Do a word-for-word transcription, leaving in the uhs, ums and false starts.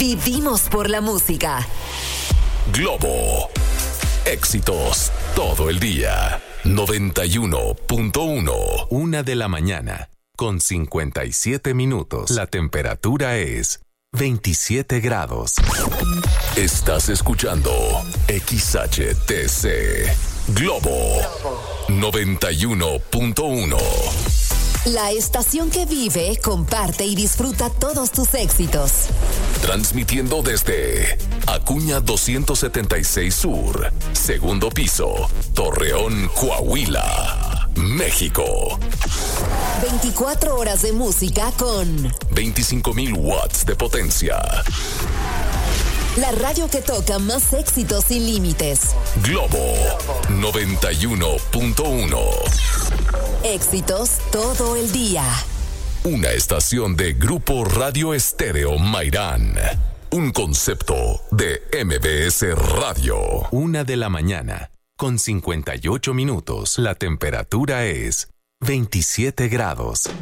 Vivimos por la música. Globo. Éxitos todo el día. noventa y uno punto uno. Una de la mañana, con cincuenta y siete minutos. La temperatura es veintisiete grados. Estás escuchando X H T C Globo noventa y uno punto uno. La estación que vive, comparte y disfruta todos tus éxitos. Transmitiendo desde Acuña doscientos setenta y seis Sur, segundo piso, Torreón, Coahuila, México. veinticuatro horas de música con veinticinco mil watts de potencia. La radio que toca más éxitos sin límites. Globo noventa y uno punto uno. Éxitos todo el día. Una estación de Grupo Radio Estéreo Mairán. Un concepto de M B S Radio. Una de la mañana, con cincuenta y ocho minutos. La temperatura es veintisiete grados.